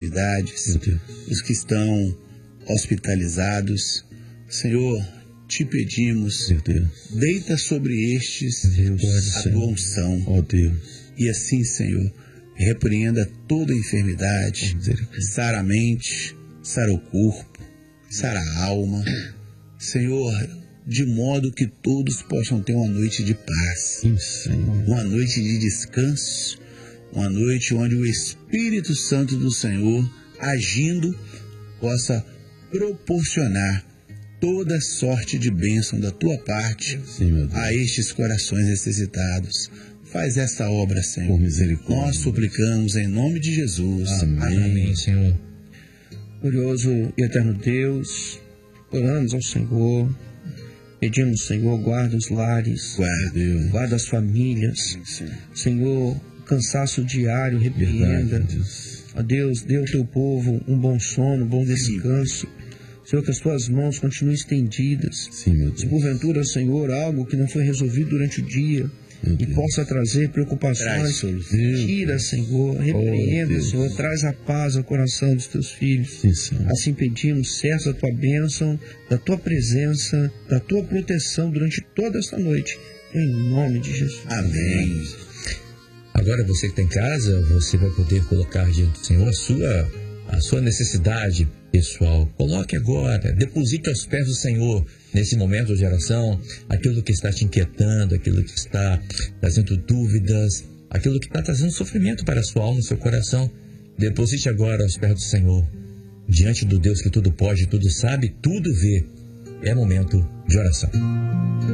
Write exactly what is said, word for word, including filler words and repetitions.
enfermidades, os que estão hospitalizados. Senhor, te pedimos, deita sobre estes Deus, a tua unção. Oh, Deus. E assim, Senhor, repreenda toda enfermidade, sara a mente, sara o corpo, sara a alma. Senhor, de modo que todos possam ter uma noite de paz, Sim, Senhor. Uma noite de descanso, uma noite onde o Espírito Santo do Senhor, agindo, possa proporcionar toda sorte de bênção da tua parte Sim, a estes corações necessitados. Faz essa obra, Senhor. Por misericórdia. Nós suplicamos em nome de Jesus. Amém. Amém, Senhor. Glorioso e eterno Deus, oramos ao Senhor, pedimos, Senhor, guarda os lares, Guarda, Deus. guarda as famílias. Sim. Senhor, cansaço diário, repreenda. Verdade, Deus. Ó Deus, dê ao teu povo um bom sono, um bom descanso. Senhor, que as tuas mãos continuem estendidas. Sim, meu Se Deus. porventura, Senhor, algo que não foi resolvido durante o dia Meu e Deus. possa trazer Traz preocupações, solução. tira, Senhor, repreenda, Deus. Senhor, traz a paz ao coração dos teus filhos. Sim, Senhor. Assim pedimos, cessa a tua bênção, da tua presença, da tua proteção durante toda esta noite, em nome de Jesus. Amém. Agora você que está em casa, você vai poder colocar diante do Senhor a sua, a sua necessidade pessoal. Coloque agora, deposite aos pés do Senhor, nesse momento de oração, aquilo que está te inquietando, aquilo que está trazendo dúvidas, aquilo que está trazendo sofrimento para a sua alma, seu coração. Deposite agora aos pés do Senhor, diante do Deus que tudo pode, tudo sabe, tudo vê. É momento de oração.